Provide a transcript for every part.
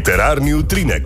Literarni utrinek.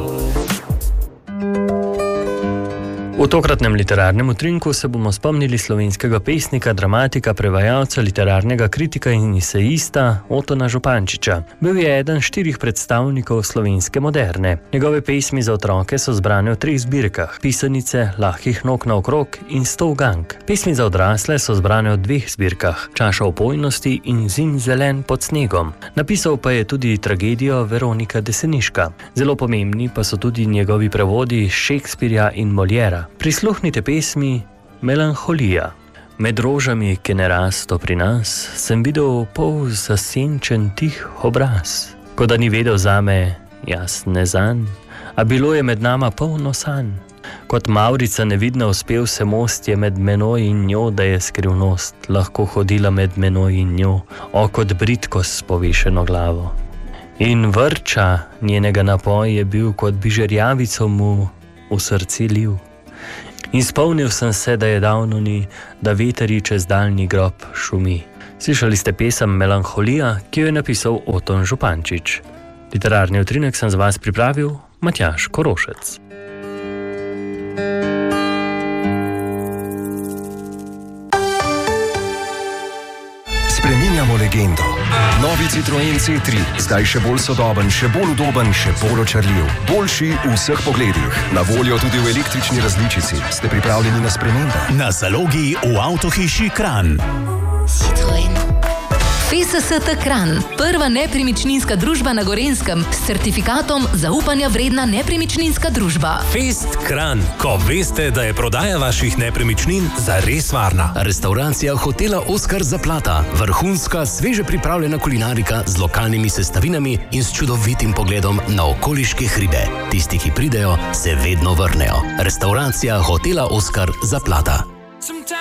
V tokratnem literarnem utrinku se bomo spomnili slovenskega pesnika, dramatika, prevajalca, literarnega kritika in esejista Otona Župančiča. Bil je eden 4 predstavnikov slovenske moderne. Njegove pesmi za otroke so zbrane v 3 zbirkah: Pisanice, Lahkih nog naokrog in 100 ugank. Pesmi za odrasle so zbrane v 2 zbirkah: Čaša opojnosti in Zim zelen pod snegom. Napisal pa je tudi tragedijo Veronika Deseniška. Zelo pomembni pa so tudi njegovi prevodi Shakespearea in Moliera. Prisluhnite pesmi Melancholija. Med rožami, ki ne rasto pri nas, sem videl pol zasenčen tih obraz. Ko da ni vedel zame, jaz ne zanj, a bilo je med nama polno sanj. Kot Mavrica nevidna uspel se most je med menoj in njo, da je skrivnost lahko hodila med menoj in njo, kot britko s povešeno glavo. In vrča njenega napoj je bil, kot bi žerjavico mu v srci liv. In spomnil sem se, da je davno ni, da veter ji čez daljni grob šumi. Slišali ste pesem Melancholija, ki jo je napisal Oton Župančič. Literarni utrinek sem za vas pripravil Matjaž Korošec. Spreminjamo legendo. Novi Citroen C3, zdaj še bolj sodoben, še bolj udoben, še bolj očarljiv. Boljši v vseh pogledih. Na voljo tudi v električni različici. Ste pripravljeni na spremembe? Na zalogi v avtohiši Kranj. Citroen. FSST Kranj, prva nepremičninska družba na Gorenjskem s certifikatom zaupanja vredna nepremičninska družba. Fest Kranj, ko veste, da je prodaja vaših nepremičnin zares varna. Restauracija hotela Oskar Zaplata, vrhunska, sveže pripravljena kulinarika z lokalnimi sestavinami in s čudovitim pogledom na okoliške hribe. Tisti, ki pridejo, se vedno vrnejo. Restauracija hotela Oskar Zaplata.